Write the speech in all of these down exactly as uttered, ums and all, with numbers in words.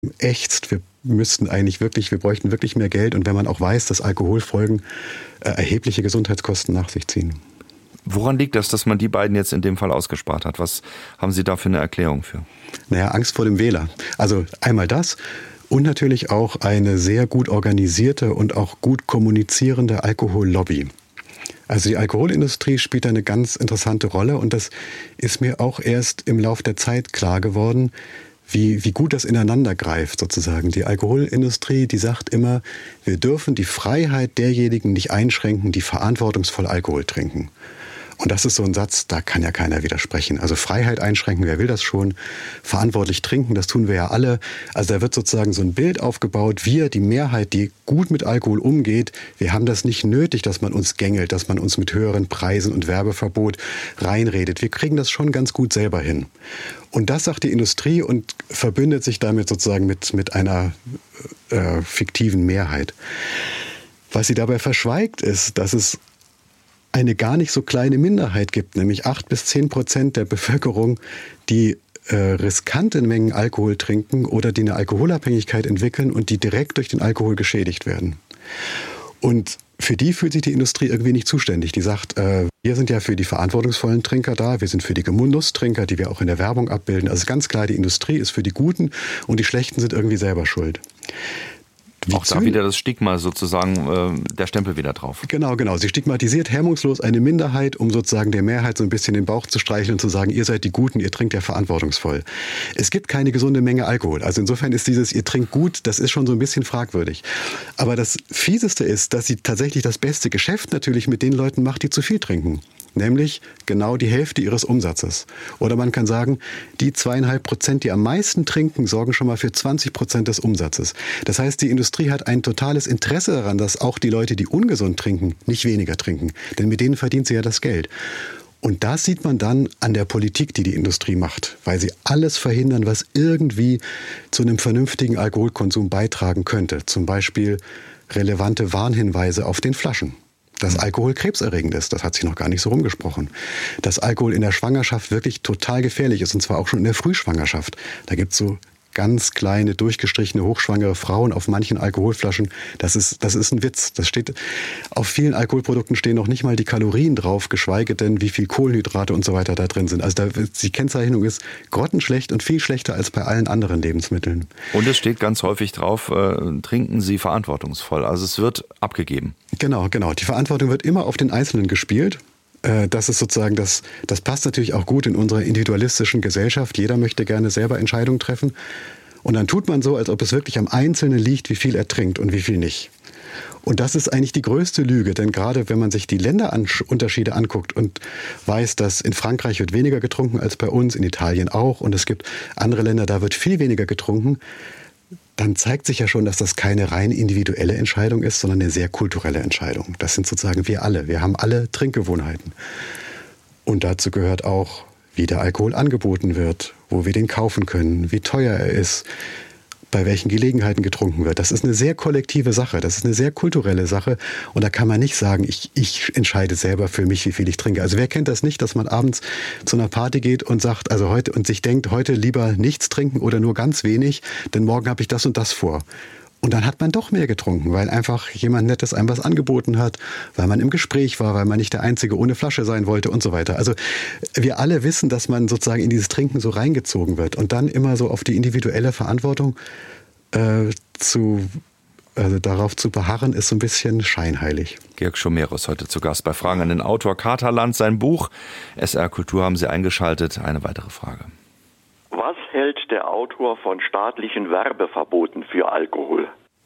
ächzt, wir müssten eigentlich wirklich, wir bräuchten wirklich mehr Geld. Und wenn man auch weiß, dass Alkoholfolgen äh, erhebliche Gesundheitskosten nach sich ziehen. Woran liegt das, dass man die beiden jetzt in dem Fall ausgespart hat? Was haben Sie da für eine Erklärung für? Naja, Angst vor dem Wähler. Also einmal das und natürlich auch eine sehr gut organisierte und auch gut kommunizierende Alkohollobby. Also die Alkoholindustrie spielt eine ganz interessante Rolle und das ist mir auch erst im Lauf der Zeit klar geworden, wie, wie gut das ineinander greift sozusagen. Die Alkoholindustrie, die sagt immer, wir dürfen die Freiheit derjenigen nicht einschränken, die verantwortungsvoll Alkohol trinken. Und das ist so ein Satz, da kann ja keiner widersprechen. Also Freiheit einschränken, wer will das schon? Verantwortlich trinken, das tun wir ja alle. Also da wird sozusagen so ein Bild aufgebaut, wir, die Mehrheit, die gut mit Alkohol umgeht, wir haben das nicht nötig, dass man uns gängelt, dass man uns mit höheren Preisen und Werbeverbot reinredet. Wir kriegen das schon ganz gut selber hin. Und das sagt die Industrie und verbündet sich damit sozusagen mit, mit einer äh, fiktiven Mehrheit. Was sie dabei verschweigt, ist, dass es eine gar nicht so kleine Minderheit gibt, nämlich acht bis zehn Prozent der Bevölkerung, die äh, riskante Mengen Alkohol trinken oder die eine Alkoholabhängigkeit entwickeln und die direkt durch den Alkohol geschädigt werden. Und für die fühlt sich die Industrie irgendwie nicht zuständig. Die sagt, äh, wir sind ja für die verantwortungsvollen Trinker da, wir sind für die Genusstrinker, die wir auch in der Werbung abbilden. Also ganz klar, die Industrie ist für die Guten und die Schlechten sind irgendwie selber schuld. Wie auch da wieder das Stigma sozusagen, äh, der Stempel wieder drauf. Genau, genau. Sie stigmatisiert hemmungslos eine Minderheit, um sozusagen der Mehrheit so ein bisschen den Bauch zu streicheln und zu sagen, ihr seid die Guten, ihr trinkt ja verantwortungsvoll. Es gibt keine gesunde Menge Alkohol. Also insofern ist dieses, ihr trinkt gut, das ist schon so ein bisschen fragwürdig. Aber das Fieseste ist, dass sie tatsächlich das beste Geschäft natürlich mit den Leuten macht, die zu viel trinken. Nämlich genau die Hälfte ihres Umsatzes. Oder man kann sagen, die zweieinhalb Prozent, die am meisten trinken, sorgen schon mal für zwanzig Prozent des Umsatzes. Das heißt, die Industrie hat ein totales Interesse daran, dass auch die Leute, die ungesund trinken, nicht weniger trinken. Denn mit denen verdient sie ja das Geld. Und das sieht man dann an der Politik, die die Industrie macht, weil sie alles verhindern, was irgendwie zu einem vernünftigen Alkoholkonsum beitragen könnte. Zum Beispiel relevante Warnhinweise auf den Flaschen. Dass Alkohol krebserregend ist, das hat sich noch gar nicht so rumgesprochen. Dass Alkohol in der Schwangerschaft wirklich total gefährlich ist, und zwar auch schon in der Frühschwangerschaft. Da gibt es so ganz kleine, durchgestrichene, hochschwangere Frauen auf manchen Alkoholflaschen. Das ist, das ist ein Witz. Das steht, auf vielen Alkoholprodukten stehen noch nicht mal die Kalorien drauf, geschweige denn, wie viel Kohlenhydrate und so weiter da drin sind. Also da, die Kennzeichnung ist grottenschlecht und viel schlechter als bei allen anderen Lebensmitteln. Und es steht ganz häufig drauf, äh, trinken Sie verantwortungsvoll. Also es wird abgegeben. Genau, genau. Die Verantwortung wird immer auf den Einzelnen gespielt. Das ist sozusagen, das, das passt natürlich auch gut in unserer individualistischen Gesellschaft. Jeder möchte gerne selber Entscheidungen treffen. Und dann tut man so, als ob es wirklich am Einzelnen liegt, wie viel er trinkt und wie viel nicht. Und das ist eigentlich die größte Lüge, denn gerade wenn man sich die Länderunterschiede anguckt und weiß, dass in Frankreich wird weniger getrunken als bei uns, in Italien auch, und es gibt andere Länder, da wird viel weniger getrunken, dann zeigt sich ja schon, dass das keine rein individuelle Entscheidung ist, sondern eine sehr kulturelle Entscheidung. Das sind sozusagen wir alle. Wir haben alle Trinkgewohnheiten. Und dazu gehört auch, wie der Alkohol angeboten wird, wo wir den kaufen können, wie teuer er ist, bei welchen Gelegenheiten getrunken wird. Das ist eine sehr kollektive Sache, das ist eine sehr kulturelle Sache und da kann man nicht sagen, ich, ich entscheide selber für mich, wie viel ich trinke. Also wer kennt das nicht, dass man abends zu einer Party geht und sagt, also heute und sich denkt, heute lieber nichts trinken oder nur ganz wenig, denn morgen habe ich das und das vor. Und dann hat man doch mehr getrunken, weil einfach jemand Nettes einem was angeboten hat, weil man im Gespräch war, weil man nicht der Einzige ohne Flasche sein wollte und so weiter. Also wir alle wissen, dass man sozusagen in dieses Trinken so reingezogen wird und dann immer so auf die individuelle Verantwortung äh, zu, also darauf zu beharren, ist so ein bisschen scheinheilig. Georg Schomerus heute zu Gast bei Fragen an den Autor Katerland. Sein Buch S R Kultur haben Sie eingeschaltet. Eine weitere Frage. Was hält der Autor von staatlichen Werbeverboten für Alkohol?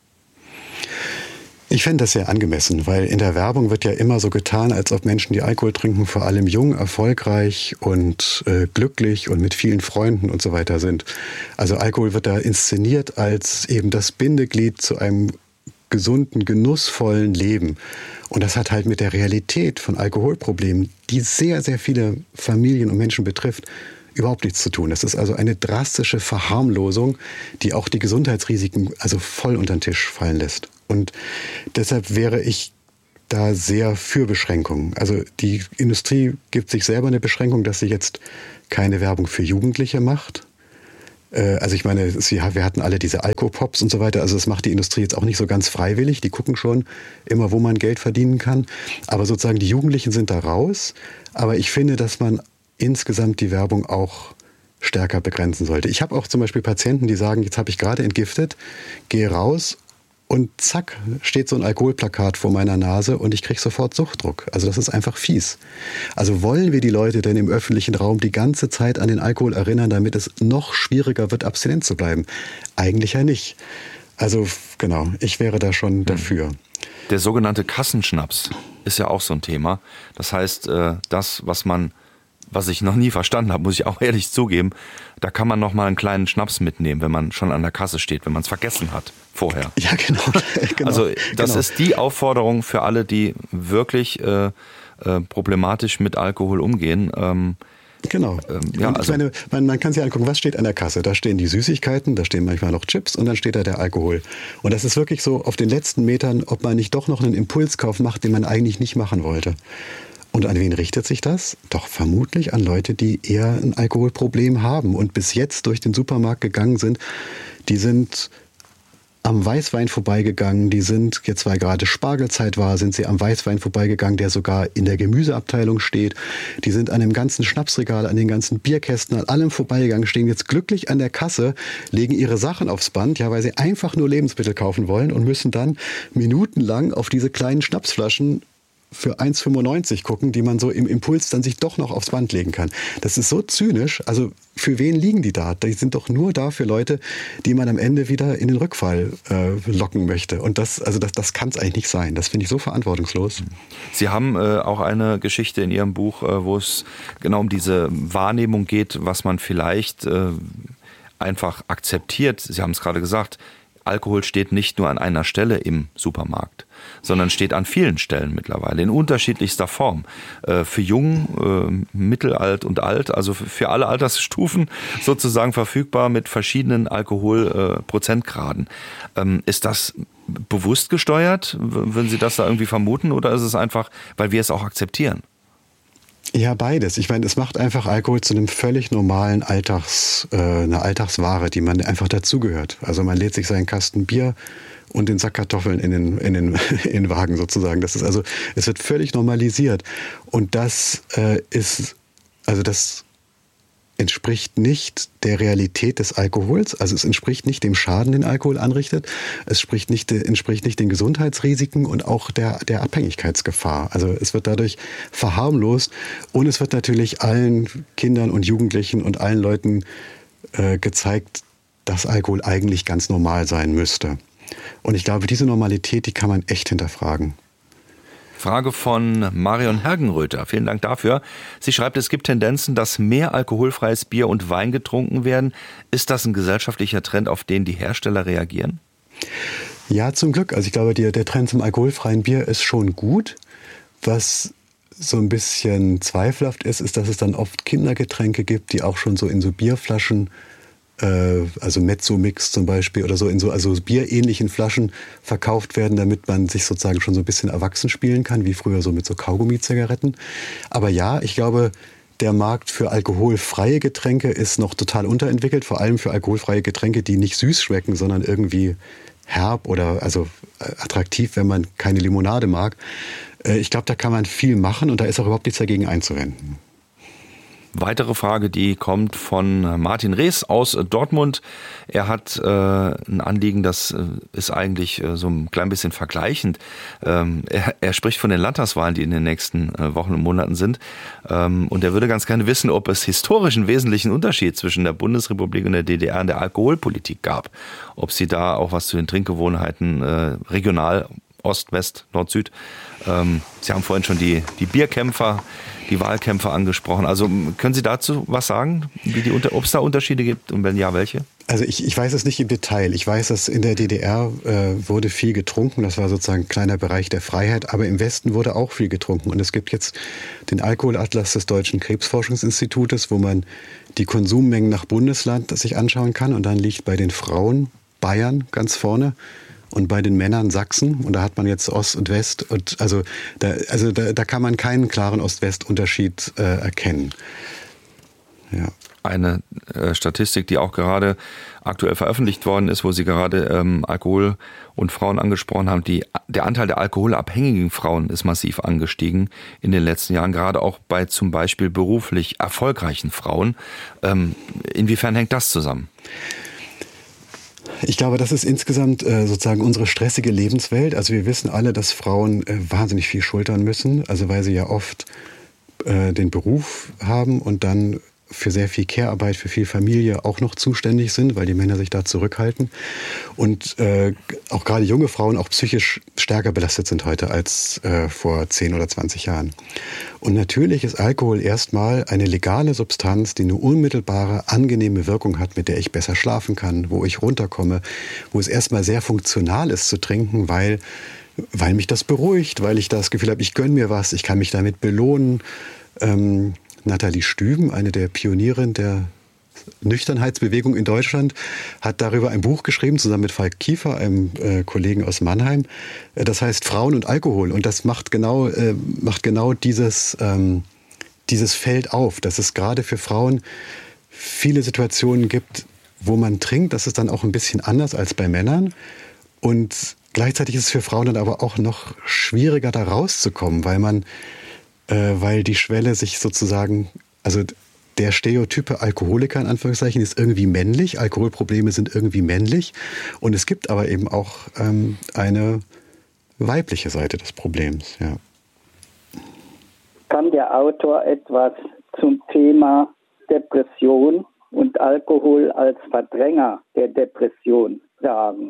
Ich fände das sehr angemessen, weil in der Werbung wird ja immer so getan, als ob Menschen, die Alkohol trinken, vor allem jung, erfolgreich und äh, glücklich und mit vielen Freunden und so weiter sind. Also Alkohol wird da inszeniert als eben das Bindeglied zu einem gesunden, genussvollen Leben. Und das hat halt mit der Realität von Alkoholproblemen, die sehr, sehr viele Familien und Menschen betrifft, überhaupt nichts zu tun. Das ist also eine drastische Verharmlosung, die auch die Gesundheitsrisiken also voll unter den Tisch fallen lässt. Und deshalb wäre ich da sehr für Beschränkungen. Also die Industrie gibt sich selber eine Beschränkung, dass sie jetzt keine Werbung für Jugendliche macht. Also ich meine, wir hatten alle diese Alkopops und so weiter. Also das macht die Industrie jetzt auch nicht so ganz freiwillig. Die gucken schon immer, wo man Geld verdienen kann. Aber sozusagen die Jugendlichen sind da raus. Aber ich finde, dass man insgesamt die Werbung auch stärker begrenzen sollte. Ich habe auch zum Beispiel Patienten, die sagen, jetzt habe ich gerade entgiftet, gehe raus und zack, steht so ein Alkoholplakat vor meiner Nase und ich kriege sofort Suchtdruck. Also das ist einfach fies. Also wollen wir die Leute denn im öffentlichen Raum die ganze Zeit an den Alkohol erinnern, damit es noch schwieriger wird, abstinent zu bleiben? Eigentlich ja nicht. Also genau, ich wäre da schon dafür. Der sogenannte Kassenschnaps ist ja auch so ein Thema. Das heißt, das, was man was ich noch nie verstanden habe, muss ich auch ehrlich zugeben, da kann man noch mal einen kleinen Schnaps mitnehmen, wenn man schon an der Kasse steht, wenn man es vergessen hat vorher. Ja, genau. genau also das genau. ist die Aufforderung für alle, die wirklich äh, äh, problematisch mit Alkohol umgehen. Ähm, Genau. Ähm, ja, und ich also meine, man, man kann sich angucken, was steht an der Kasse. Da stehen die Süßigkeiten, da stehen manchmal noch Chips und dann steht da der Alkohol. Und das ist wirklich so auf den letzten Metern, ob man nicht doch noch einen Impulskauf macht, den man eigentlich nicht machen wollte. Und an wen richtet sich das? Doch vermutlich an Leute, die eher ein Alkoholproblem haben und bis jetzt durch den Supermarkt gegangen sind. Die sind am Weißwein vorbeigegangen, die sind, jetzt weil gerade Spargelzeit war, sind sie am Weißwein vorbeigegangen, der sogar in der Gemüseabteilung steht. Die sind an dem ganzen Schnapsregal, an den ganzen Bierkästen, an allem vorbeigegangen, stehen jetzt glücklich an der Kasse, legen ihre Sachen aufs Band, ja, weil sie einfach nur Lebensmittel kaufen wollen und müssen dann minutenlang auf diese kleinen Schnapsflaschen für eins fünfundneunzig gucken, die man so im Impuls dann sich doch noch aufs Band legen kann. Das ist so zynisch. Also für wen liegen die da? Die sind doch nur da für Leute, die man am Ende wieder in den Rückfall äh, locken möchte. Und das, also das, das kann es eigentlich nicht sein. Das finde ich so verantwortungslos. Sie haben äh, auch eine Geschichte in Ihrem Buch, äh, wo es genau um diese Wahrnehmung geht, was man vielleicht äh, einfach akzeptiert. Sie haben es gerade gesagt, Alkohol steht nicht nur an einer Stelle im Supermarkt, sondern steht an vielen Stellen mittlerweile, in unterschiedlichster Form. Äh, für jung, äh, mittelalt und alt, also für alle Altersstufen sozusagen verfügbar mit verschiedenen Alkoholprozentgraden. Äh, ähm, ist das bewusst gesteuert? Würden Sie das da irgendwie vermuten oder ist es einfach, weil wir es auch akzeptieren? Ja, beides. Ich meine, es macht einfach Alkohol zu einem völlig normalen Alltags, äh, eine Alltagsware, die man einfach dazugehört. Also man lädt sich seinen Kasten Bier und den Sack Kartoffeln in den, in den, in den Wagen sozusagen. Das ist also, es wird völlig normalisiert. Und das äh, ist, also das entspricht nicht der Realität des Alkohols. Also es entspricht nicht dem Schaden, den Alkohol anrichtet. Es spricht nicht, entspricht nicht den Gesundheitsrisiken und auch der, der Abhängigkeitsgefahr. Also es wird dadurch verharmlost und es wird natürlich allen Kindern und Jugendlichen und allen Leuten äh, gezeigt, dass Alkohol eigentlich ganz normal sein müsste. Und ich glaube, diese Normalität, die kann man echt hinterfragen. Frage von Marion Hergenröther. Vielen Dank dafür. Sie schreibt, es gibt Tendenzen, dass mehr alkoholfreies Bier und Wein getrunken werden. Ist das ein gesellschaftlicher Trend, auf den die Hersteller reagieren? Ja, zum Glück. Also ich glaube, der, der Trend zum alkoholfreien Bier ist schon gut. Was so ein bisschen zweifelhaft ist, ist, dass es dann oft Kindergetränke gibt, die auch schon so in so Bierflaschen, also Mezzo-Mix zum Beispiel oder so in so also bierähnlichen Flaschen verkauft werden, damit man sich sozusagen schon so ein bisschen erwachsen spielen kann, wie früher so mit so Kaugummi-Zigaretten. Aber ja, ich glaube, der Markt für alkoholfreie Getränke ist noch total unterentwickelt, vor allem für alkoholfreie Getränke, die nicht süß schmecken, sondern irgendwie herb oder also attraktiv, wenn man keine Limonade mag. Ich glaube, da kann man viel machen und da ist auch überhaupt nichts dagegen einzuwenden. Weitere Frage, die kommt von Martin Rees aus Dortmund. Er hat äh, ein Anliegen, das äh, ist eigentlich äh, so ein klein bisschen vergleichend. Ähm, er, er spricht von den Landtagswahlen, die in den nächsten äh, Wochen und Monaten sind. Ähm, und er würde ganz gerne wissen, ob es historisch einen wesentlichen Unterschied zwischen der Bundesrepublik und der D D R in der Alkoholpolitik gab. Ob Sie da auch was zu den Trinkgewohnheiten äh, regional, Ost, West, Nord, Süd. Ähm, Sie haben vorhin schon die, die Bierkämpfer, die Wahlkämpfer angesprochen. Also können Sie dazu was sagen, wie die, ob es da Unterschiede gibt und wenn ja, welche? Also ich, ich weiß es nicht im Detail. Ich weiß, dass in der D D R äh, wurde viel getrunken. Das war sozusagen ein kleiner Bereich der Freiheit. Aber im Westen wurde auch viel getrunken. Und es gibt jetzt den Alkoholatlas des Deutschen Krebsforschungsinstitutes, wo man die Konsummengen nach Bundesland sich anschauen kann. Und dann liegt bei den Frauen Bayern ganz vorne. Und bei den Männern Sachsen, und da hat man jetzt Ost und West, und also da, also da, da kann man keinen klaren Ost-West-Unterschied äh, erkennen. Ja. eine äh, Statistik, die auch gerade aktuell veröffentlicht worden ist, wo Sie gerade ähm, Alkohol und Frauen angesprochen haben. Die, der Anteil der alkoholabhängigen Frauen ist massiv angestiegen in den letzten Jahren, gerade auch bei zum Beispiel beruflich erfolgreichen Frauen. Ähm, inwiefern hängt das zusammen? Ich glaube, das ist insgesamt äh, sozusagen unsere stressige Lebenswelt. Also wir wissen alle, dass Frauen äh, wahnsinnig viel schultern müssen, also weil sie ja oft äh, den Beruf haben und dann für sehr viel Care-Arbeit, für viel Familie auch noch zuständig sind, weil die Männer sich da zurückhalten. Und äh, auch gerade junge Frauen auch psychisch stärker belastet sind heute als äh, vor zehn oder zwanzig Jahren. Und natürlich ist Alkohol erstmal eine legale Substanz, die eine unmittelbare, angenehme Wirkung hat, mit der ich besser schlafen kann, wo ich runterkomme, wo es erstmal sehr funktional ist zu trinken, weil, weil mich das beruhigt, weil ich das Gefühl habe, ich gönne mir was, ich kann mich damit belohnen. Ähm, Nathalie Stüben, eine der Pionierinnen der Nüchternheitsbewegung in Deutschland, hat darüber ein Buch geschrieben, zusammen mit Falk Kiefer, einem äh, Kollegen aus Mannheim. Das heißt Frauen und Alkohol. Und das macht genau, äh, macht genau dieses, ähm, dieses Feld auf, dass es gerade für Frauen viele Situationen gibt, wo man trinkt. Das ist dann auch ein bisschen anders als bei Männern. Und gleichzeitig ist es für Frauen dann aber auch noch schwieriger, da rauszukommen, weil man Äh, weil die Schwelle sich sozusagen, also der stereotype Alkoholiker in Anführungszeichen ist irgendwie männlich, Alkoholprobleme sind irgendwie männlich und es gibt aber eben auch ähm, eine weibliche Seite des Problems. Ja. Kann der Autor etwas zum Thema Depression und Alkohol als Verdränger der Depression sagen?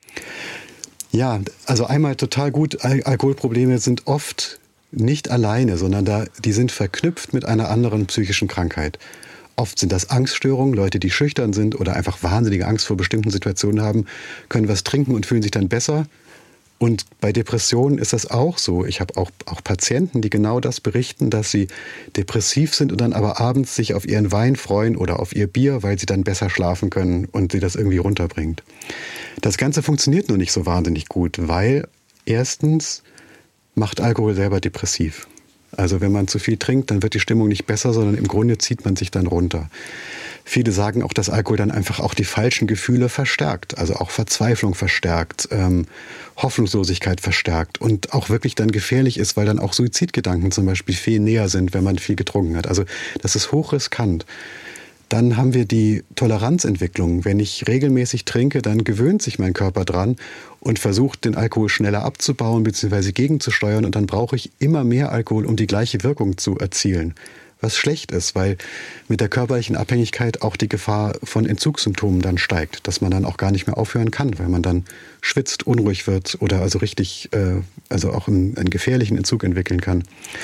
Ja, also einmal total gut, Al- Alkoholprobleme sind oft nicht alleine, sondern da, die sind verknüpft mit einer anderen psychischen Krankheit. Oft sind das Angststörungen, Leute, die schüchtern sind oder einfach wahnsinnige Angst vor bestimmten Situationen haben, können was trinken und fühlen sich dann besser. Und bei Depressionen ist das auch so. Ich habe auch, auch Patienten, die genau das berichten, dass sie depressiv sind und dann aber abends sich auf ihren Wein freuen oder auf ihr Bier, weil sie dann besser schlafen können und sie das irgendwie runterbringt. Das Ganze funktioniert nur nicht so wahnsinnig gut, weil erstens macht Alkohol selber depressiv. Also wenn man zu viel trinkt, dann wird die Stimmung nicht besser, sondern im Grunde zieht man sich dann runter. Viele sagen auch, dass Alkohol dann einfach auch die falschen Gefühle verstärkt, also auch Verzweiflung verstärkt, ähm, Hoffnungslosigkeit verstärkt und auch wirklich dann gefährlich ist, weil dann auch Suizidgedanken zum Beispiel viel näher sind, wenn man viel getrunken hat. Also das ist hochriskant. Dann haben wir die Toleranzentwicklung. Wenn ich regelmäßig trinke, dann gewöhnt sich mein Körper dran und versucht, den Alkohol schneller abzubauen bzw. gegenzusteuern. Und dann brauche ich immer mehr Alkohol, um die gleiche Wirkung zu erzielen. Was schlecht ist, weil mit der körperlichen Abhängigkeit auch die Gefahr von Entzugssymptomen dann steigt. Dass man dann auch gar nicht mehr aufhören kann, weil man dann schwitzt, unruhig wird oder also richtig, äh, also auch einen, einen gefährlichen Entzug entwickeln kann.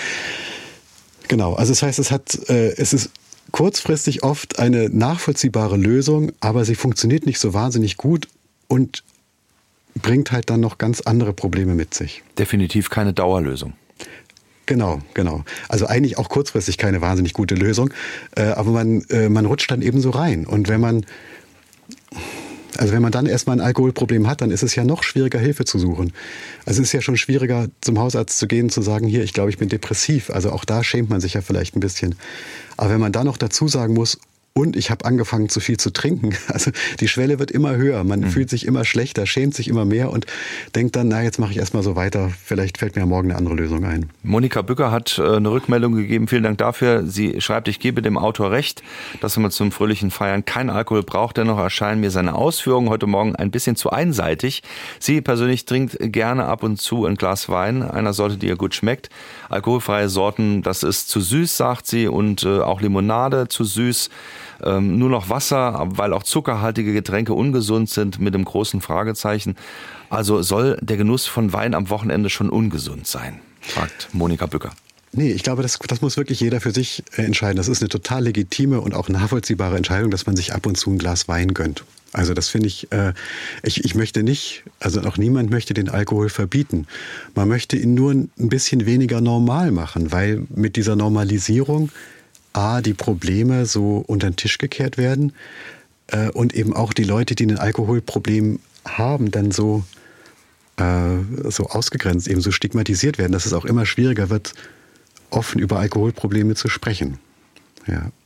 Genau, also das heißt, es hat, äh, es ist kurzfristig oft eine nachvollziehbare Lösung, aber sie funktioniert nicht so wahnsinnig gut und bringt halt dann noch ganz andere Probleme mit sich. Definitiv keine Dauerlösung. Genau, genau. Also eigentlich auch kurzfristig keine wahnsinnig gute Lösung, äh, aber man, äh, man rutscht dann eben so rein. Und wenn man, also wenn man dann erstmal ein Alkoholproblem hat, dann ist es ja noch schwieriger, Hilfe zu suchen. Also es ist ja schon schwieriger, zum Hausarzt zu gehen, zu sagen, hier, ich glaube, ich bin depressiv. Also auch da schämt man sich ja vielleicht ein bisschen. Aber wenn man da noch dazu sagen muss, und ich habe angefangen, zu viel zu trinken. Also die Schwelle wird immer höher. Man mhm. fühlt sich immer schlechter, schämt sich immer mehr und denkt dann, na, jetzt mache ich erstmal so weiter. Vielleicht fällt mir ja morgen eine andere Lösung ein. Monika Bücker hat eine Rückmeldung gegeben. Vielen Dank dafür. Sie schreibt, ich gebe dem Autor recht, dass man zum fröhlichen Feiern keinen Alkohol braucht. Dennoch erscheinen mir seine Ausführungen heute Morgen ein bisschen zu einseitig. Sie persönlich trinkt gerne ab und zu ein Glas Wein. Einer Sorte, die ihr gut schmeckt. Alkoholfreie Sorten, das ist zu süß, sagt sie. Und äh, auch Limonade zu süß. Ähm, nur noch Wasser, weil auch zuckerhaltige Getränke ungesund sind, mit einem großen Fragezeichen. Also soll der Genuss von Wein am Wochenende schon ungesund sein, fragt Monika Bücker. Nee, ich glaube, das, das muss wirklich jeder für sich entscheiden. Das ist eine total legitime und auch nachvollziehbare Entscheidung, dass man sich ab und zu ein Glas Wein gönnt. Also das finde ich, äh, ich, ich möchte nicht, also auch niemand möchte den Alkohol verbieten. Man möchte ihn nur ein bisschen weniger normal machen, weil mit dieser Normalisierung A, die Probleme so unter den Tisch gekehrt werden äh, und eben auch die Leute, die ein Alkoholproblem haben, dann so, äh, so ausgegrenzt, eben so stigmatisiert werden, dass es auch immer schwieriger wird, offen über Alkoholprobleme zu sprechen. Ja.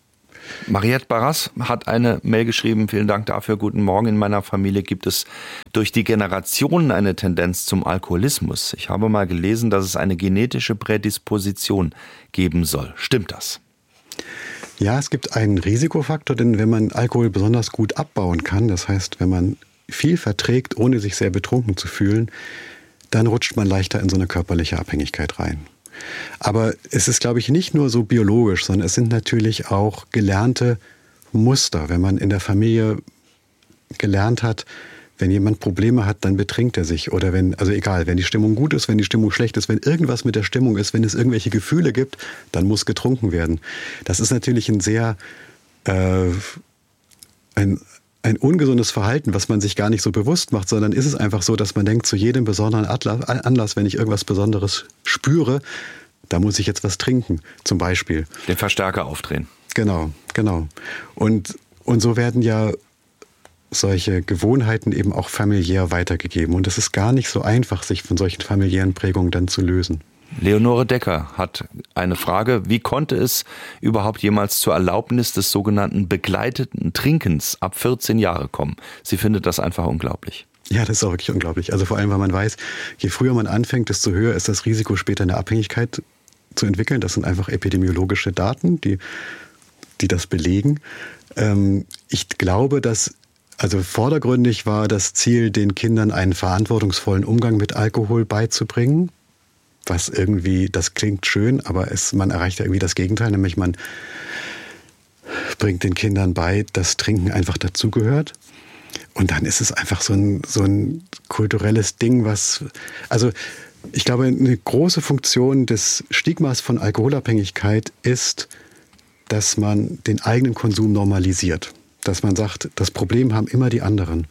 Mariette Barras hat eine Mail geschrieben, vielen Dank dafür, guten Morgen. In meiner Familie gibt es durch die Generationen eine Tendenz zum Alkoholismus. Ich habe mal gelesen, dass es eine genetische Prädisposition geben soll. Stimmt das? Ja, es gibt einen Risikofaktor, denn wenn man Alkohol besonders gut abbauen kann, das heißt, wenn man viel verträgt, ohne sich sehr betrunken zu fühlen, dann rutscht man leichter in so eine körperliche Abhängigkeit rein. Aber es ist, glaube ich, nicht nur so biologisch, sondern es sind natürlich auch gelernte Muster. Wenn man in der Familie gelernt hat, wenn jemand Probleme hat, dann betrinkt er sich. Oder wenn, also egal, wenn die Stimmung gut ist, wenn die Stimmung schlecht ist, wenn irgendwas mit der Stimmung ist, wenn es irgendwelche Gefühle gibt, dann muss getrunken werden. Das ist natürlich ein sehr, äh, ein, ein ungesundes Verhalten, was man sich gar nicht so bewusst macht, sondern ist es einfach so, dass man denkt, zu jedem besonderen Anlass, wenn ich irgendwas Besonderes spüre, da muss ich jetzt was trinken, zum Beispiel. Den Verstärker aufdrehen. Genau, genau. Und, und so werden ja solche Gewohnheiten eben auch familiär weitergegeben. Und es ist gar nicht so einfach, sich von solchen familiären Prägungen dann zu lösen. Leonore Decker hat eine Frage. Wie konnte es überhaupt jemals zur Erlaubnis des sogenannten begleiteten Trinkens ab vierzehn Jahre kommen? Sie findet das einfach unglaublich. Ja, das ist auch wirklich unglaublich. Also vor allem, weil man weiß, je früher man anfängt, desto höher ist das Risiko, später eine Abhängigkeit zu entwickeln. Das sind einfach epidemiologische Daten, die, die das belegen. Ähm, ich glaube, dass Also vordergründig war das Ziel, den Kindern einen verantwortungsvollen Umgang mit Alkohol beizubringen. Was irgendwie, das klingt schön, aber es, man erreicht ja irgendwie das Gegenteil, nämlich man bringt den Kindern bei, dass Trinken einfach dazugehört. Und dann ist es einfach so ein, so ein kulturelles Ding, was, also ich glaube, eine große Funktion des Stigmas von Alkoholabhängigkeit ist, dass man den eigenen Konsum normalisiert. Dass man sagt, das Problem haben immer die anderen.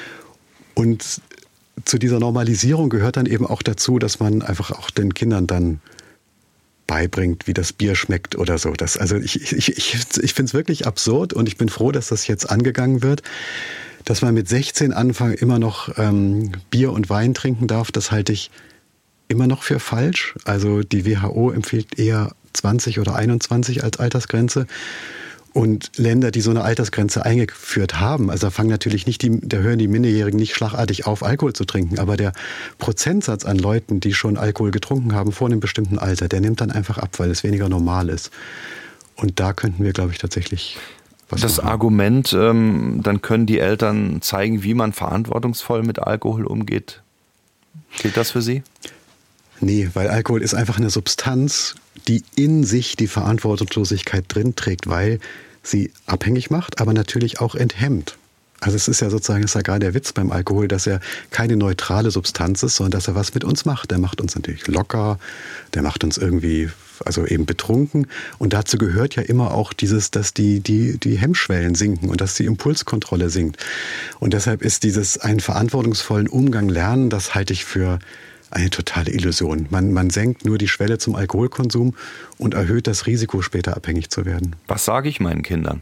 Und zu dieser Normalisierung gehört dann eben auch dazu, dass man einfach auch den Kindern dann beibringt, wie das Bier schmeckt oder so. Das, also ich, ich, ich, ich finde es wirklich absurd und ich bin froh, dass das jetzt angegangen wird. Dass man mit sechzehn Anfang immer noch ähm, Bier und Wein trinken darf, das halte ich immer noch für falsch. Also die W H O empfiehlt eher zwanzig oder einundzwanzig als Altersgrenze. Und Länder, die so eine Altersgrenze eingeführt haben, also da fangen natürlich nicht die, da hören die Minderjährigen nicht schlagartig auf, Alkohol zu trinken, aber der Prozentsatz an Leuten, die schon Alkohol getrunken haben vor einem bestimmten Alter, der nimmt dann einfach ab, weil es weniger normal ist. Und da könnten wir, glaube ich, tatsächlich was Das machen. Argument, ähm, dann können die Eltern zeigen, wie man verantwortungsvoll mit Alkohol umgeht. Gilt das für Sie? Nee, weil Alkohol ist einfach eine Substanz, die in sich die Verantwortungslosigkeit drin trägt, weil sie abhängig macht, aber natürlich auch enthemmt. Also es ist ja sozusagen, das ist ja gerade der Witz beim Alkohol, dass er keine neutrale Substanz ist, sondern dass er was mit uns macht. Der macht uns natürlich locker, der macht uns irgendwie, also eben betrunken. Und dazu gehört ja immer auch dieses, dass die, die, die Hemmschwellen sinken und dass die Impulskontrolle sinkt. Und deshalb ist dieses einen verantwortungsvollen Umgang lernen, das halte ich für eine totale Illusion. Man, man senkt nur die Schwelle zum Alkoholkonsum und erhöht das Risiko, später abhängig zu werden. Was sage ich meinen Kindern?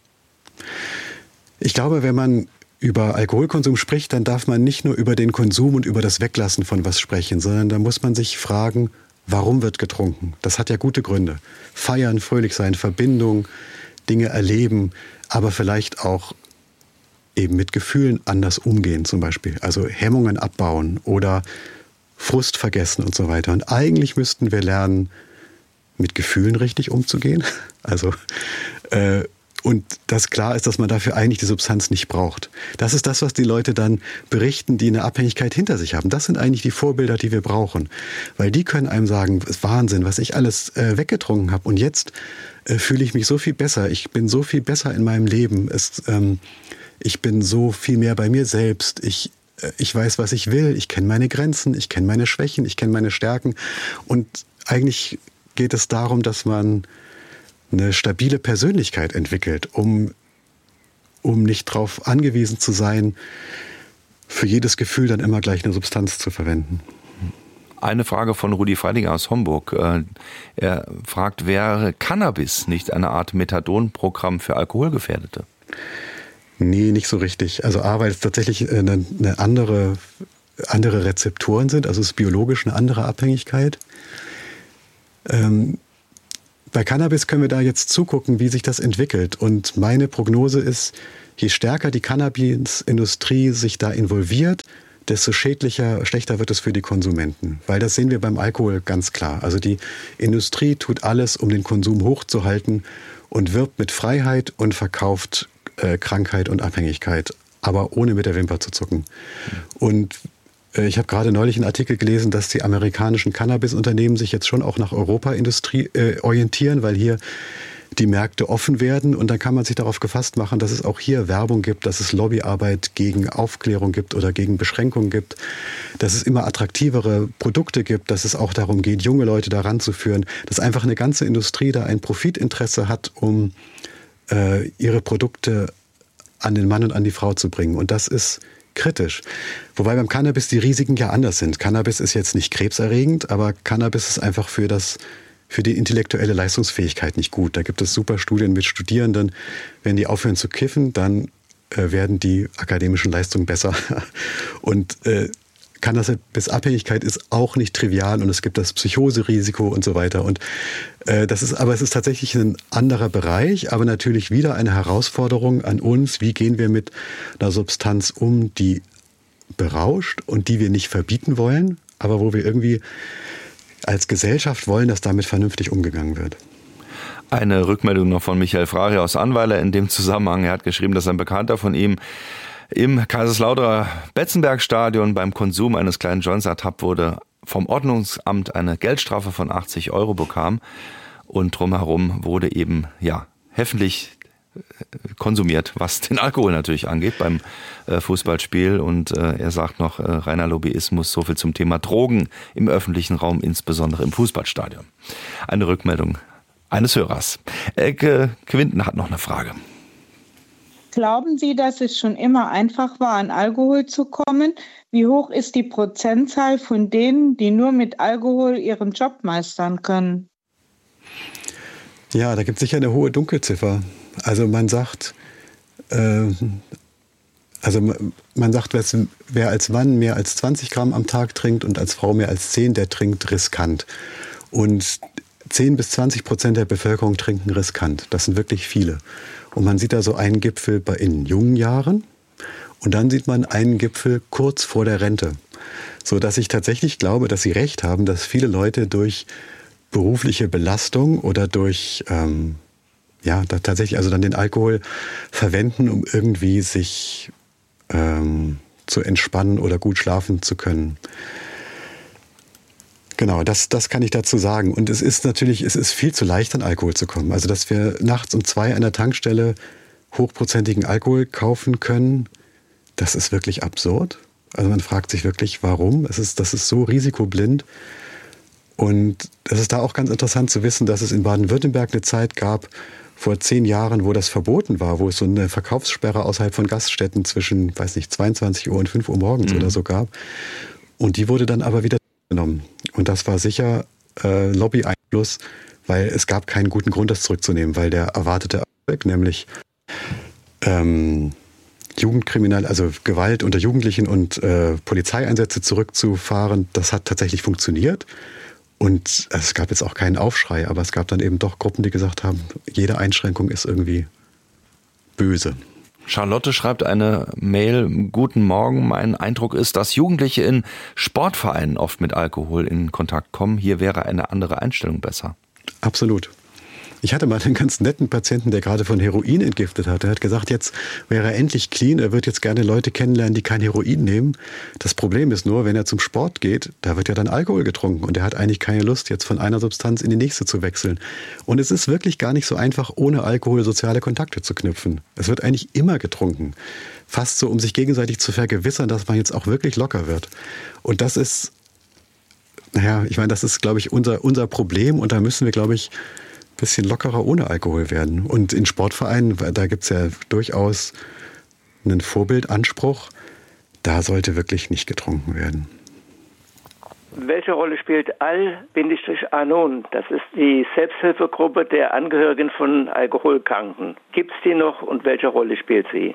Ich glaube, wenn man über Alkoholkonsum spricht, dann darf man nicht nur über den Konsum und über das Weglassen von was sprechen, sondern da muss man sich fragen, warum wird getrunken? Das hat ja gute Gründe. Feiern, fröhlich sein, Verbindung, Dinge erleben, aber vielleicht auch eben mit Gefühlen anders umgehen zum Beispiel. Also Hemmungen abbauen oder Frust vergessen und so weiter. Und eigentlich müssten wir lernen, mit Gefühlen richtig umzugehen. Also äh, und dass klar ist, dass man dafür eigentlich die Substanz nicht braucht. Das ist das, was die Leute dann berichten, die eine Abhängigkeit hinter sich haben. Das sind eigentlich die Vorbilder, die wir brauchen. Weil die können einem sagen, es ist Wahnsinn, was ich alles äh, weggetrunken habe. Und jetzt äh, fühle ich mich so viel besser. Ich bin so viel besser in meinem Leben. Es, ähm, ich bin so viel mehr bei mir selbst. Ich Ich weiß, was ich will, ich kenne meine Grenzen, ich kenne meine Schwächen, ich kenne meine Stärken. Und eigentlich geht es darum, dass man eine stabile Persönlichkeit entwickelt, um, um nicht darauf angewiesen zu sein, für jedes Gefühl dann immer gleich eine Substanz zu verwenden. Eine Frage von Rudi Freidinger aus Homburg. Er fragt, wäre Cannabis nicht eine Art Methadon-Programm für Alkoholgefährdete? Nee, nicht so richtig. Also A, weil es tatsächlich eine, eine andere, andere Rezeptoren sind, also es ist biologisch eine andere Abhängigkeit. Ähm, bei Cannabis können wir da jetzt zugucken, wie sich das entwickelt. Und meine Prognose ist, je stärker die Cannabisindustrie sich da involviert, desto schädlicher, schlechter wird es für die Konsumenten. Weil das sehen wir beim Alkohol ganz klar. Also die Industrie tut alles, um den Konsum hochzuhalten und wirbt mit Freiheit und verkauft äh, Krankheit und Abhängigkeit, aber ohne mit der Wimper zu zucken. Und äh, ich habe gerade neulich einen Artikel gelesen, dass die amerikanischen Cannabisunternehmen sich jetzt schon auch nach Europa-Industrie äh, orientieren, weil hier die Märkte offen werden und dann kann man sich darauf gefasst machen, dass es auch hier Werbung gibt, dass es Lobbyarbeit gegen Aufklärung gibt oder gegen Beschränkungen gibt, dass es immer attraktivere Produkte gibt, dass es auch darum geht, junge Leute daran zu führen, dass einfach eine ganze Industrie da ein Profitinteresse hat, um äh, ihre Produkte an den Mann und an die Frau zu bringen. Und das ist kritisch. Wobei beim Cannabis die Risiken ja anders sind. Cannabis ist jetzt nicht krebserregend, aber Cannabis ist einfach für das für die intellektuelle Leistungsfähigkeit nicht gut. Da gibt es super Studien mit Studierenden. Wenn die aufhören zu kiffen, dann äh, werden die akademischen Leistungen besser. Und äh, Cannabis-Abhängigkeit ist auch nicht trivial und es gibt das Psychoserisiko und so weiter. Und äh, das ist, aber es ist tatsächlich ein anderer Bereich, aber natürlich wieder eine Herausforderung an uns. Wie gehen wir mit einer Substanz um, die berauscht und die wir nicht verbieten wollen, aber wo wir irgendwie als Gesellschaft wollen, dass damit vernünftig umgegangen wird. Eine Rückmeldung noch von Michael Frari aus Annweiler in dem Zusammenhang. Er hat geschrieben, dass ein Bekannter von ihm im Kaiserslauterer Betzenberg-Stadion beim Konsum eines kleinen Joints ertappt wurde, vom Ordnungsamt eine Geldstrafe von achtzig Euro bekam und drumherum wurde eben ja heftig konsumiert, was den Alkohol natürlich angeht beim äh, Fußballspiel. Und äh, er sagt noch, äh, reiner Lobbyismus, so viel zum Thema Drogen im öffentlichen Raum, insbesondere im Fußballstadion. Eine Rückmeldung eines Hörers. Elke Quinten hat noch eine Frage. Glauben Sie, dass es schon immer einfach war, an Alkohol zu kommen? Wie hoch ist die Prozentzahl von denen, die nur mit Alkohol ihren Job meistern können? Ja, da gibt es sicher eine hohe Dunkelziffer. Also man sagt, äh, also man sagt, wer als Mann mehr als zwanzig Gramm am Tag trinkt und als Frau mehr als zehn, der trinkt riskant. Und zehn bis zwanzig Prozent der Bevölkerung trinken riskant. Das sind wirklich viele. Und man sieht da so einen Gipfel bei in jungen Jahren und dann sieht man einen Gipfel kurz vor der Rente. So dass ich tatsächlich glaube, dass Sie recht haben, dass viele Leute durch berufliche Belastung oder durch ähm, ja, da tatsächlich also dann den Alkohol verwenden, um irgendwie sich ähm, zu entspannen oder gut schlafen zu können. Genau, das, das kann ich dazu sagen. Und es ist natürlich, es ist viel zu leicht, an Alkohol zu kommen. Also, dass wir nachts um zwei an der Tankstelle hochprozentigen Alkohol kaufen können, das ist wirklich absurd. Also man fragt sich wirklich, warum? Es ist, das ist so risikoblind. Und es ist da auch ganz interessant zu wissen, dass es in Baden-Württemberg eine Zeit gab, vor zehn Jahren, wo das verboten war, wo es so eine Verkaufssperre außerhalb von Gaststätten zwischen, weiß nicht, zweiundzwanzig Uhr und fünf Uhr morgens mhm. oder so gab. Und die wurde dann aber wieder genommen. Und das war sicher äh, Lobby-Einfluss, weil es gab keinen guten Grund, das zurückzunehmen, weil der erwartete Erfolg, nämlich ähm, Jugendkriminal, also Gewalt unter Jugendlichen und äh, Polizeieinsätze zurückzufahren, das hat tatsächlich funktioniert. Und es gab jetzt auch keinen Aufschrei, aber es gab dann eben doch Gruppen, die gesagt haben, jede Einschränkung ist irgendwie böse. Charlotte schreibt eine Mail, guten Morgen, mein Eindruck ist, dass Jugendliche in Sportvereinen oft mit Alkohol in Kontakt kommen. Hier wäre eine andere Einstellung besser. Absolut. Ich hatte mal einen ganz netten Patienten, der gerade von Heroin entgiftet hat. Er hat gesagt, jetzt wäre er endlich clean, er wird jetzt gerne Leute kennenlernen, die kein Heroin nehmen. Das Problem ist nur, wenn er zum Sport geht, da wird ja dann Alkohol getrunken und er hat eigentlich keine Lust, jetzt von einer Substanz in die nächste zu wechseln. Und es ist wirklich gar nicht so einfach, ohne Alkohol soziale Kontakte zu knüpfen. Es wird eigentlich immer getrunken. Fast so, um sich gegenseitig zu vergewissern, dass man jetzt auch wirklich locker wird. Und das ist, naja, ich meine, das ist, glaube ich, unser, unser Problem und da müssen wir, glaube ich, bisschen lockerer ohne Alkohol werden. Und in Sportvereinen, da gibt es ja durchaus einen Vorbildanspruch, da sollte wirklich nicht getrunken werden. Welche Rolle spielt Al-Anon? Das ist die Selbsthilfegruppe der Angehörigen von Alkoholkranken. Gibt es die noch und welche Rolle spielt sie?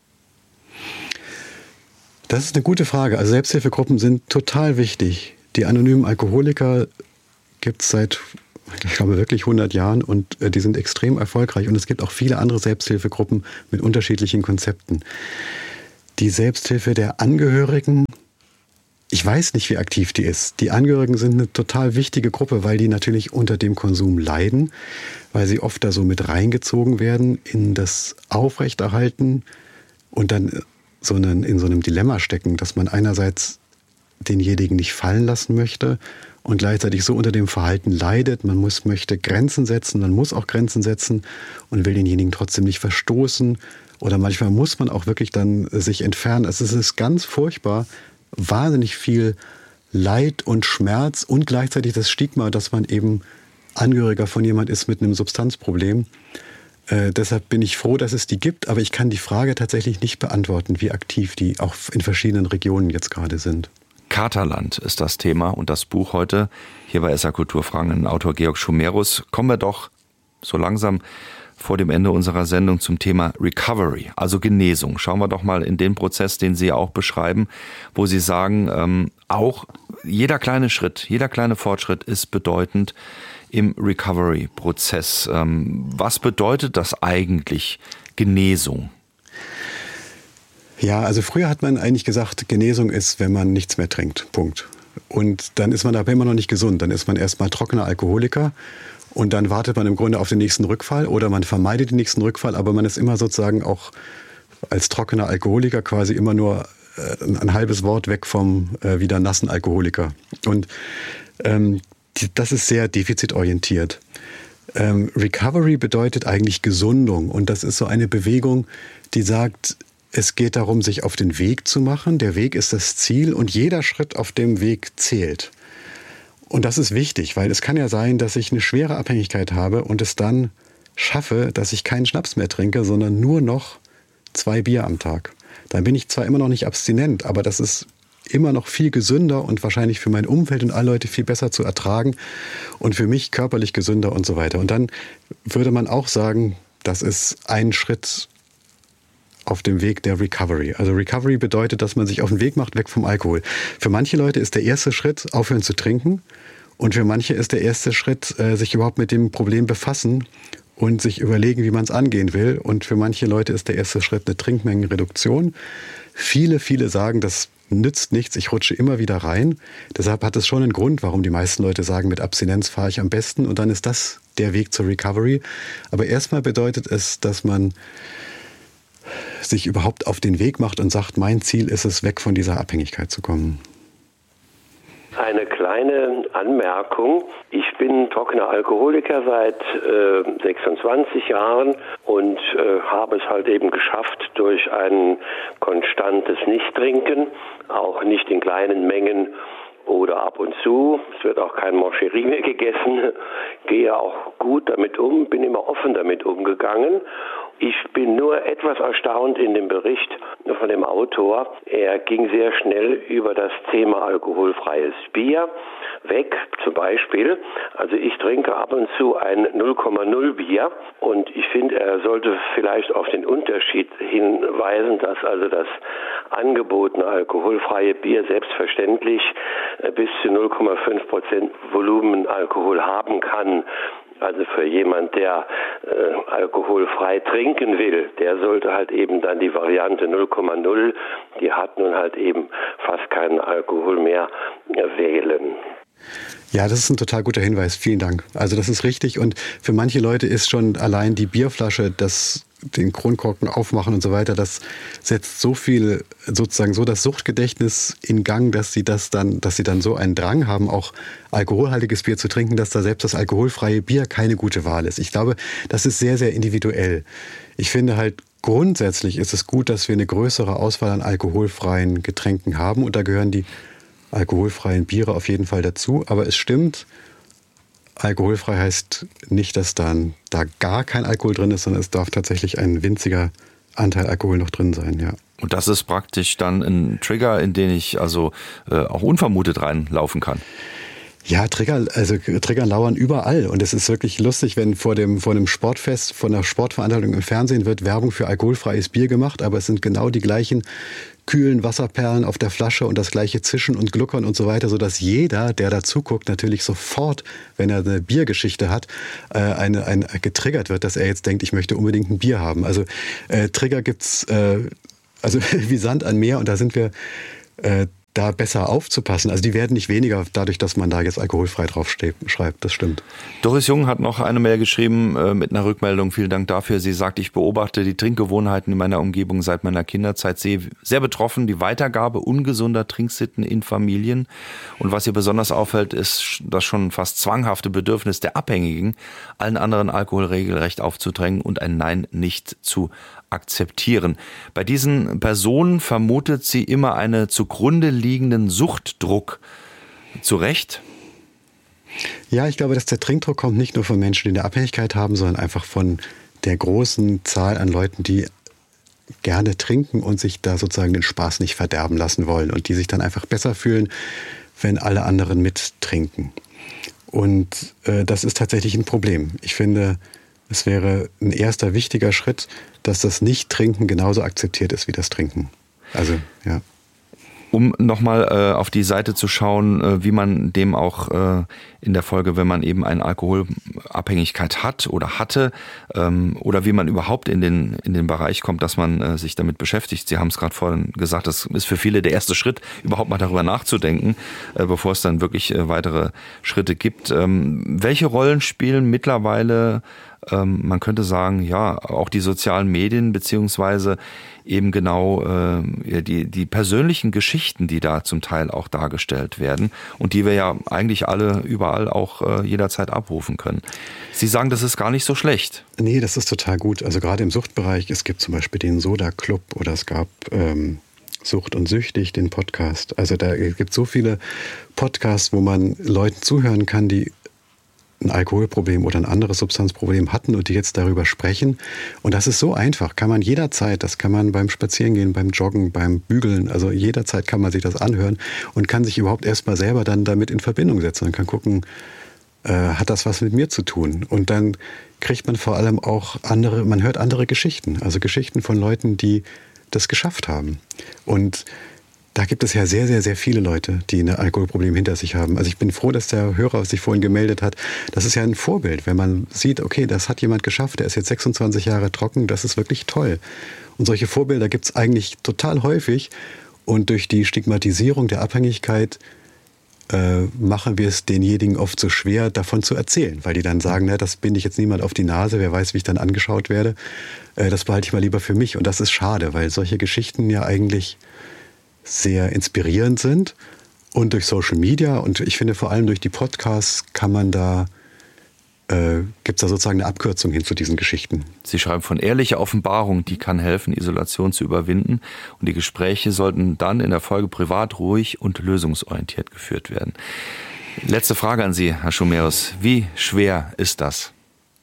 Das ist eine gute Frage. Also Selbsthilfegruppen sind total wichtig. Die anonymen Alkoholiker gibt es seit ich glaube wirklich hundert Jahren und die sind extrem erfolgreich. Und es gibt auch viele andere Selbsthilfegruppen mit unterschiedlichen Konzepten. Die Selbsthilfe der Angehörigen, ich weiß nicht, wie aktiv die ist. Die Angehörigen sind eine total wichtige Gruppe, weil die natürlich unter dem Konsum leiden, weil sie oft da so mit reingezogen werden in das Aufrechterhalten und dann so einen, in so einem Dilemma stecken, dass man einerseits denjenigen nicht fallen lassen möchte und gleichzeitig so unter dem Verhalten leidet. Man muss, möchte Grenzen setzen, man muss auch Grenzen setzen und will denjenigen trotzdem nicht verstoßen. Oder manchmal muss man auch wirklich dann sich entfernen. Also es ist ganz furchtbar, wahnsinnig viel Leid und Schmerz und gleichzeitig das Stigma, dass man eben Angehöriger von jemand ist mit einem Substanzproblem. Äh, deshalb bin ich froh, dass es die gibt, aber ich kann die Frage tatsächlich nicht beantworten, wie aktiv die auch in verschiedenen Regionen jetzt gerade sind. Katerland ist das Thema und das Buch heute. Hier bei S R Kulturfragen, Autor Georg Schumerus. Kommen wir doch so langsam vor dem Ende unserer Sendung zum Thema Recovery, also Genesung. Schauen wir doch mal in den Prozess, den Sie auch beschreiben, wo Sie sagen, ähm, auch jeder kleine Schritt, jeder kleine Fortschritt ist bedeutend im Recovery-Prozess. Ähm, was bedeutet das eigentlich, Genesung? Ja, also früher hat man eigentlich gesagt, Genesung ist, wenn man nichts mehr trinkt. Punkt. Und dann ist man aber immer noch nicht gesund. Dann ist man erstmal trockener Alkoholiker und dann wartet man im Grunde auf den nächsten Rückfall oder man vermeidet den nächsten Rückfall, aber man ist immer sozusagen auch als trockener Alkoholiker quasi immer nur äh, ein halbes Wort weg vom äh, wieder nassen Alkoholiker. Und ähm, die, das ist sehr defizitorientiert. Ähm, Recovery bedeutet eigentlich Gesundung und das ist so eine Bewegung, die sagt, es geht darum, sich auf den Weg zu machen. Der Weg ist das Ziel und jeder Schritt auf dem Weg zählt. Und das ist wichtig, weil es kann ja sein, dass ich eine schwere Abhängigkeit habe und es dann schaffe, dass ich keinen Schnaps mehr trinke, sondern nur noch zwei Bier am Tag. Dann bin ich zwar immer noch nicht abstinent, aber das ist immer noch viel gesünder und wahrscheinlich für mein Umfeld und alle Leute viel besser zu ertragen und für mich körperlich gesünder und so weiter. Und dann würde man auch sagen, das ist ein Schritt auf dem Weg der Recovery. Also Recovery bedeutet, dass man sich auf den Weg macht, weg vom Alkohol. Für manche Leute ist der erste Schritt, aufhören zu trinken. Und für manche ist der erste Schritt, sich überhaupt mit dem Problem befassen und sich überlegen, wie man es angehen will. Und für manche Leute ist der erste Schritt eine Trinkmengenreduktion. Viele, viele sagen, das nützt nichts, ich rutsche immer wieder rein. Deshalb hat es schon einen Grund, warum die meisten Leute sagen, mit Abstinenz fahre ich am besten. Und dann ist das der Weg zur Recovery. Aber erstmal bedeutet es, dass man sich überhaupt auf den Weg macht und sagt, mein Ziel ist es, weg von dieser Abhängigkeit zu kommen. Eine kleine Anmerkung. Ich bin trockener Alkoholiker seit äh, sechsundzwanzig Jahren und äh, habe es halt eben geschafft, durch ein konstantes Nichttrinken, auch nicht in kleinen Mengen oder ab und zu, es wird auch kein Mancherie mehr gegessen, gehe auch gut damit um, bin immer offen damit umgegangen. Ich bin nur etwas erstaunt in dem Bericht von dem Autor. Er ging sehr schnell über das Thema alkoholfreies Bier weg, zum Beispiel. Also ich trinke ab und zu ein null Komma null Bier und ich finde, er sollte vielleicht auf den Unterschied hinweisen, dass also das angebotene alkoholfreie Bier selbstverständlich bis zu null Komma fünf Prozent Volumen Alkohol haben kann. Also für jemand, der äh, alkoholfrei trinken will, der sollte halt eben dann die Variante null Komma null, die hat nun halt eben fast keinen Alkohol mehr, äh, wählen. Ja, das ist ein total guter Hinweis. Vielen Dank. Also das ist richtig und für manche Leute ist schon allein die Bierflasche, das den Kronkorken aufmachen und so weiter, das setzt so viel, sozusagen so das Suchtgedächtnis in Gang, dass sie das dann, dass sie dann so einen Drang haben, auch alkoholhaltiges Bier zu trinken, dass da selbst das alkoholfreie Bier keine gute Wahl ist. Ich glaube, das ist sehr, sehr individuell. Ich finde halt, grundsätzlich ist es gut, dass wir eine größere Auswahl an alkoholfreien Getränken haben und da gehören die alkoholfreien Biere auf jeden Fall dazu. Aber es stimmt, alkoholfrei heißt nicht, dass dann da gar kein Alkohol drin ist, sondern es darf tatsächlich ein winziger Anteil Alkohol noch drin sein, ja. Und das ist praktisch dann ein Trigger, in den ich also äh, auch unvermutet reinlaufen kann. Ja, Trigger, also Trigger lauern überall und es ist wirklich lustig, wenn vor dem vor einem Sportfest, vor einer Sportveranstaltung im Fernsehen wird Werbung für alkoholfreies Bier gemacht, aber es sind genau die gleichen kühlen Wasserperlen auf der Flasche und das gleiche Zischen und Gluckern und so weiter, sodass jeder, der da zuguckt, natürlich sofort, wenn er eine Biergeschichte hat, äh, eine, eine, getriggert wird, dass er jetzt denkt, ich möchte unbedingt ein Bier haben. Also äh, Trigger gibt's äh, also wie Sand an Meer und da sind wir äh, da besser aufzupassen. Also die werden nicht weniger dadurch, dass man da jetzt alkoholfrei drauf steht, schreibt. Das stimmt. Doris Jung hat noch eine Mail geschrieben äh, mit einer Rückmeldung. Vielen Dank dafür. Sie sagt, ich beobachte die Trinkgewohnheiten in meiner Umgebung seit meiner Kinderzeit, sehe sehr betroffen die Weitergabe ungesunder Trinksitten in Familien. Und was ihr besonders auffällt, ist das schon fast zwanghafte Bedürfnis der Abhängigen, allen anderen Alkohol regelrecht aufzudrängen und ein Nein nicht zu akzeptieren. Bei diesen Personen vermutet sie immer einen zugrunde liegenden Suchtdruck. Zu Recht? Ja, ich glaube, dass der Trinkdruck kommt nicht nur von Menschen, die eine Abhängigkeit haben, sondern einfach von der großen Zahl an Leuten, die gerne trinken und sich da sozusagen den Spaß nicht verderben lassen wollen und die sich dann einfach besser fühlen, wenn alle anderen mittrinken. Und äh, das ist tatsächlich ein Problem. Ich finde, es wäre ein erster wichtiger Schritt, dass das Nicht-Trinken genauso akzeptiert ist wie das Trinken. Also, ja. Um nochmal äh, auf die Seite zu schauen, äh, wie man dem auch äh, in der Folge, wenn man eben eine Alkoholabhängigkeit hat oder hatte, ähm, oder wie man überhaupt in den in den Bereich kommt, dass man äh, sich damit beschäftigt. Sie haben es gerade vorhin gesagt, das ist für viele der erste Schritt, überhaupt mal darüber nachzudenken, äh, bevor es dann wirklich äh, weitere Schritte gibt. Ähm, welche Rollen spielen mittlerweile, ähm, man könnte sagen, ja, auch die sozialen Medien beziehungsweise eben genau äh, die, die persönlichen Geschichten, die da zum Teil auch dargestellt werden und die wir ja eigentlich alle überall auch äh, jederzeit abrufen können. Sie sagen, das ist gar nicht so schlecht. Nee, das ist total gut. Also gerade im Suchtbereich, es gibt zum Beispiel den Soda Club oder es gab ähm, Sucht und Süchtig, den Podcast. Also da gibt so viele Podcasts, wo man Leuten zuhören kann, die ein Alkoholproblem oder ein anderes Substanzproblem hatten und die jetzt darüber sprechen. Und das ist so einfach, kann man jederzeit, das kann man beim Spazierengehen, beim Joggen, beim Bügeln, also jederzeit kann man sich das anhören und kann sich überhaupt erstmal selber dann damit in Verbindung setzen und kann gucken, äh, hat das was mit mir zu tun? Und dann kriegt man vor allem auch andere, man hört andere Geschichten, also Geschichten von Leuten, die das geschafft haben. Und da gibt es ja sehr, sehr, sehr viele Leute, die ein Alkoholproblem hinter sich haben. Also ich bin froh, dass der Hörer sich vorhin gemeldet hat. Das ist ja ein Vorbild, wenn man sieht, okay, das hat jemand geschafft, der ist jetzt sechsundzwanzig Jahre trocken, das ist wirklich toll. Und solche Vorbilder gibt es eigentlich total häufig. Und durch die Stigmatisierung der Abhängigkeit äh, machen wir es denjenigen oft so schwer, davon zu erzählen. Weil die dann sagen, na, das binde ich jetzt niemand auf die Nase, wer weiß, wie ich dann angeschaut werde. Äh, das behalte ich mal lieber für mich. Und das ist schade, weil solche Geschichten ja eigentlich sehr inspirierend sind und durch Social Media und ich finde vor allem durch die Podcasts kann man da, äh, gibt es da sozusagen eine Abkürzung hin zu diesen Geschichten. Sie schreiben von ehrlicher Offenbarung, die kann helfen, Isolation zu überwinden und die Gespräche sollten dann in der Folge privat, ruhig und lösungsorientiert geführt werden. Letzte Frage an Sie, Herr Schomerus. Wie schwer ist das?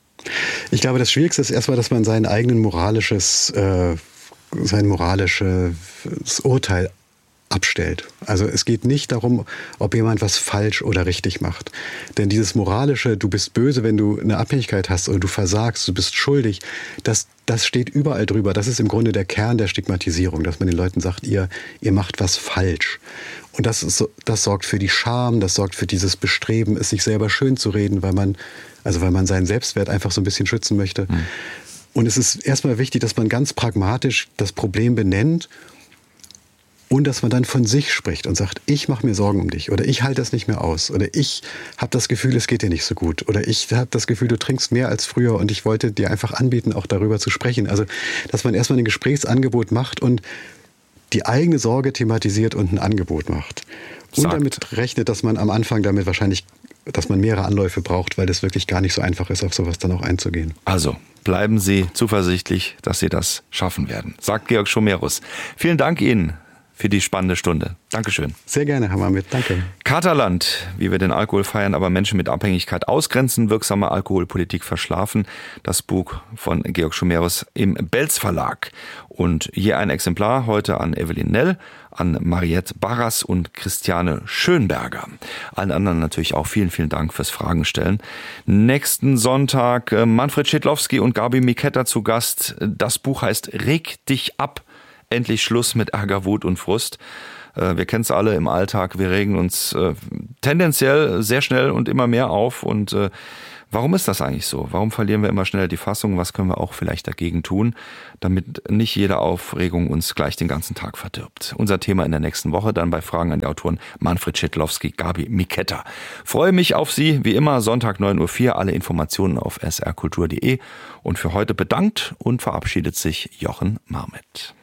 Ich glaube, das Schwierigste ist erstmal, dass man sein eigenen moralisches, äh, sein moralisches Urteil abstellt. Also es geht nicht darum, ob jemand was falsch oder richtig macht. Denn dieses moralische, du bist böse, wenn du eine Abhängigkeit hast oder du versagst, du bist schuldig, das, das steht überall drüber. Das ist im Grunde der Kern der Stigmatisierung, dass man den Leuten sagt, ihr, ihr macht was falsch. Und das, ist, das sorgt für die Scham, das sorgt für dieses Bestreben, es sich selber schön zu reden, weil man, also weil man seinen Selbstwert einfach so ein bisschen schützen möchte. Mhm. Und es ist erstmal wichtig, dass man ganz pragmatisch das Problem benennt und dass man dann von sich spricht und sagt, ich mache mir Sorgen um dich oder ich halte das nicht mehr aus oder ich habe das Gefühl, es geht dir nicht so gut oder ich habe das Gefühl, du trinkst mehr als früher und ich wollte dir einfach anbieten, auch darüber zu sprechen. Also, dass man erstmal ein Gesprächsangebot macht und die eigene Sorge thematisiert und ein Angebot macht. Und Sagt. damit rechnet, dass man am Anfang damit wahrscheinlich, dass man mehrere Anläufe braucht, weil es wirklich gar nicht so einfach ist, auf sowas dann auch einzugehen. Also bleiben Sie zuversichtlich, dass Sie das schaffen werden, sagt Georg Schomerus. Vielen Dank Ihnen für die spannende Stunde. Dankeschön. Sehr gerne, Herr Mamit. Danke. Katerland, wie wir den Alkohol feiern, aber Menschen mit Abhängigkeit ausgrenzen, wirksame Alkoholpolitik verschlafen. Das Buch von Georg Schomerus im Belz Verlag. Und hier ein Exemplar heute an Evelyn Nell, an Mariette Barras und Christiane Schönberger. Allen anderen natürlich auch vielen, vielen Dank fürs Fragen stellen. Nächsten Sonntag Manfred Schidlowski und Gabi Miketta zu Gast. Das Buch heißt Reg dich ab. endlich Schluss mit Ärger, Wut und Frust. Wir kennen es alle im Alltag. Wir regen uns äh, tendenziell sehr schnell und immer mehr auf. Und äh, warum ist das eigentlich so? Warum verlieren wir immer schneller die Fassung? Was können wir auch vielleicht dagegen tun, damit nicht jede Aufregung uns gleich den ganzen Tag verdirbt? Unser Thema in der nächsten Woche dann bei Fragen an die Autoren Manfred Schidlowski, Gabi Miketta. Freue mich auf Sie, wie immer, Sonntag neun Uhr vier. Alle Informationen auf s r kultur punkt d e. Und für heute bedankt und verabschiedet sich Jochen Marmet.